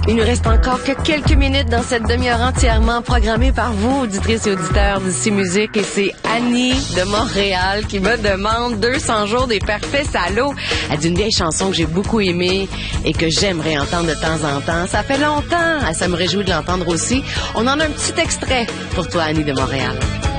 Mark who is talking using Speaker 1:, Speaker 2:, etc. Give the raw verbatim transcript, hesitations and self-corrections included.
Speaker 1: Il nous reste encore que quelques minutes dans cette demi-heure entièrement programmée par vous, auditrices et auditeurs d'ici Musique. Et c'est Annie de Montréal qui me demande deux cents jours des parfaits salauds. Elle dit une vieille chanson que j'ai beaucoup aimée et que j'aimerais entendre de temps en temps. Ça fait longtemps. Ça me réjouit de l'entendre aussi. On en a un petit extrait pour toi, Annie de Montréal.